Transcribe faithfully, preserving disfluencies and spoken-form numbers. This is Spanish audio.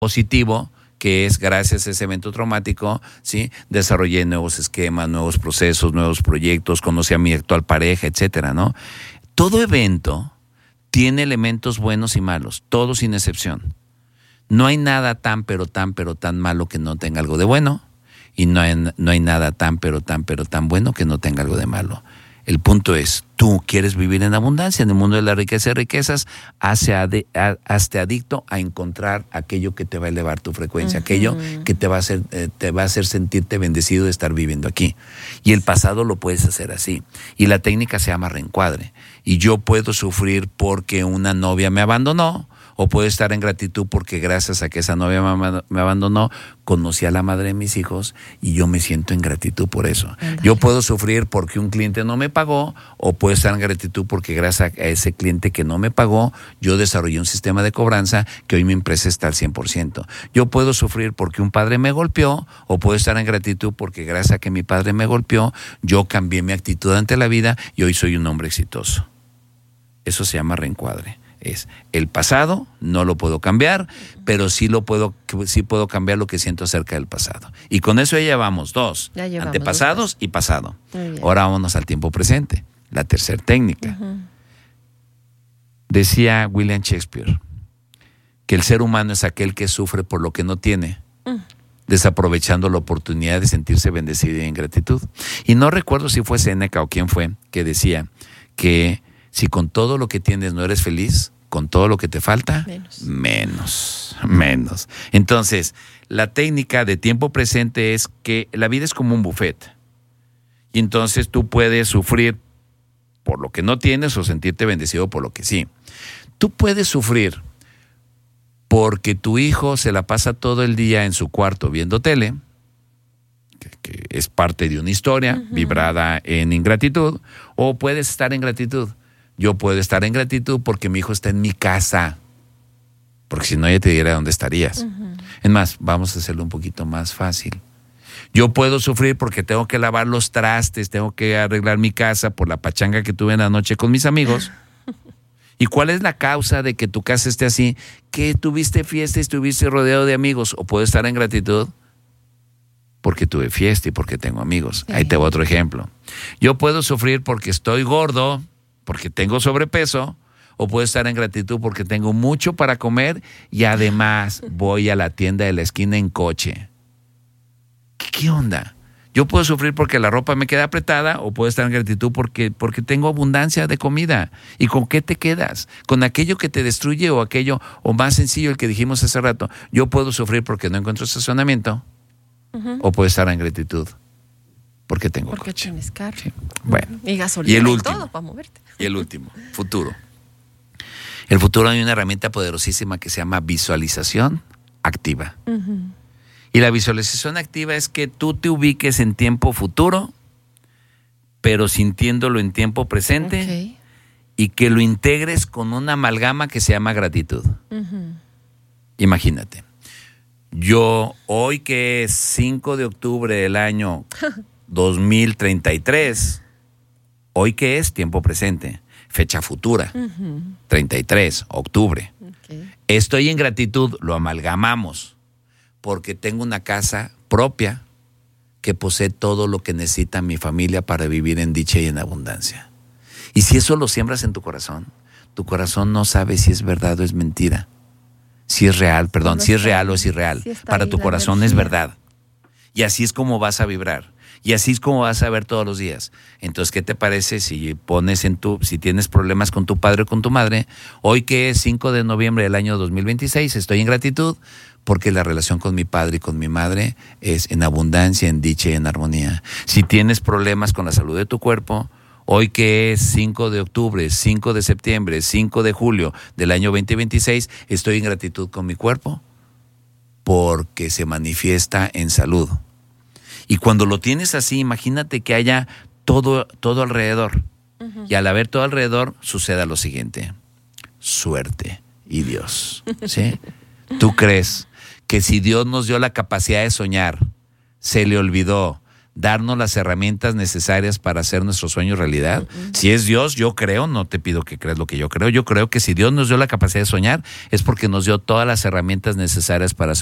positivo, que es gracias a ese evento traumático, ¿sí? Desarrollé nuevos esquemas, nuevos procesos, nuevos proyectos, conocí a mi actual pareja, etcétera, ¿no? Todo evento tiene elementos buenos y malos, todos sin excepción. No hay nada tan, pero tan, pero tan malo que no tenga algo de bueno, y no hay, no hay nada tan, pero tan, pero tan bueno que no tenga algo de malo. El punto es, tú quieres vivir en abundancia, en el mundo de la riqueza y riquezas, hazte, adi- a- hazte adicto a encontrar aquello que te va a elevar tu frecuencia, uh-huh. aquello que te va a hacer, eh, te va a hacer sentirte bendecido de estar viviendo aquí. Y el pasado lo puedes hacer así. Y la técnica se llama reencuadre. Y yo puedo sufrir porque una novia me abandonó, o puedo estar en gratitud porque gracias a que esa novia me, me abandonó, conocí a la madre de mis hijos y yo me siento en gratitud por eso. Andale. Yo puedo sufrir porque un cliente no me pagó, o puedo estar en gratitud porque gracias a ese cliente que no me pagó, yo desarrollé un sistema de cobranza que hoy mi empresa está al cien por ciento. Yo puedo sufrir porque un padre me golpeó, o puedo estar en gratitud porque gracias a que mi padre me golpeó, yo cambié mi actitud ante la vida y hoy soy un hombre exitoso. Eso se llama reencuadre. Es el pasado, no lo puedo cambiar, pero sí lo puedo, sí puedo cambiar lo que siento acerca del pasado. Y con eso ya llevamos dos, ya llevamos antepasados dos y pasado. Ahora vámonos al tiempo presente, la tercera técnica. Uh-huh. Decía William Shakespeare que el ser humano es aquel que sufre por lo que no tiene, uh. desaprovechando la oportunidad de sentirse bendecido y en gratitud. Y no recuerdo si fue Séneca o quién fue que decía que si con todo lo que tienes no eres feliz, con todo lo que te falta, menos, menos. menos. Entonces, la técnica de tiempo presente es que la vida es como un buffet. Y entonces tú puedes sufrir por lo que no tienes o sentirte bendecido por lo que sí. Tú puedes sufrir porque tu hijo se la pasa todo el día en su cuarto viendo tele, que, que es parte de una historia uh-huh. vibrada en ingratitud, o puedes estar en gratitud. Yo puedo estar en gratitud porque mi hijo está en mi casa, porque si no ya te diría dónde estarías. Uh-huh. Es más, vamos a hacerlo un poquito más fácil. Yo puedo sufrir porque tengo que lavar los trastes, tengo que arreglar mi casa por la pachanga que tuve en la noche con mis amigos. ¿Y cuál es la causa de que tu casa esté así? Que tuviste fiesta y estuviste rodeado de amigos. O puedo estar en gratitud porque tuve fiesta y porque tengo amigos. Sí. Ahí te voy otro ejemplo. Yo puedo sufrir porque estoy gordo, porque tengo sobrepeso, o puedo estar en gratitud porque tengo mucho para comer y además voy a la tienda de la esquina en coche. ¿Qué onda? Yo puedo sufrir porque la ropa me queda apretada, o puedo estar en gratitud porque, porque tengo abundancia de comida. ¿Y con qué te quedas? ¿Con aquello que te destruye o aquello, o más sencillo, el que dijimos hace rato? Yo puedo sufrir porque no encuentro estacionamiento, uh-huh. o puedo estar en gratitud porque tengo porque coche. Tienes carro. Sí. Bueno. Y gasolina y, el y último, todo para moverte. Y el último, futuro. El futuro hay una herramienta poderosísima que se llama visualización activa. Uh-huh. Y la visualización activa es que tú te ubiques en tiempo futuro, pero sintiéndolo en tiempo presente, okay. y que lo integres con una amalgama que se llama gratitud. Uh-huh. Imagínate. Yo, hoy que es cinco de octubre del año dos mil treinta y tres, hoy que es tiempo presente, fecha futura, uh-huh. treinta y tres, octubre. Okay. Estoy en gratitud, lo amalgamamos, porque tengo una casa propia que posee todo lo que necesita mi familia para vivir en dicha y en abundancia. Y si eso lo siembras en tu corazón, tu corazón no sabe si es verdad o es mentira. Si es real, perdón, si es real o es irreal. Si para tu corazón energía. Es verdad. Y así es como vas a vibrar. Y así es como vas a ver todos los días. Entonces, ¿qué te parece si pones en tu, si tienes problemas con tu padre o con tu madre? Hoy que es cinco de noviembre del año dos mil veintiséis, estoy en gratitud porque la relación con mi padre y con mi madre es en abundancia, en dicha y en armonía. Si tienes problemas con la salud de tu cuerpo, hoy que es cinco de octubre, cinco de septiembre, cinco de julio del año veinte veintiséis, estoy en gratitud con mi cuerpo porque se manifiesta en salud. Y cuando lo tienes así, imagínate que haya todo, todo alrededor. Uh-huh. Y al haber todo alrededor, suceda lo siguiente. Suerte y Dios. ¿Sí? ¿Tú crees que si Dios nos dio la capacidad de soñar, se le olvidó darnos las herramientas necesarias para hacer nuestros sueños realidad. Uh-huh. Si es Dios, yo creo, no te pido que creas lo que yo creo, yo creo que si Dios nos dio la capacidad de soñar es porque nos dio todas las herramientas necesarias para